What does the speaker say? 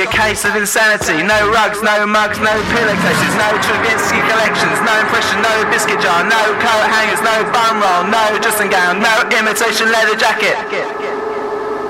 be a case of insanity. No rugs, no mugs, no pillowcases, no Stravinsky collections, no impression, no biscuit jar, no coat hangers, no bum roll, no dressing gown, no imitation leather jacket.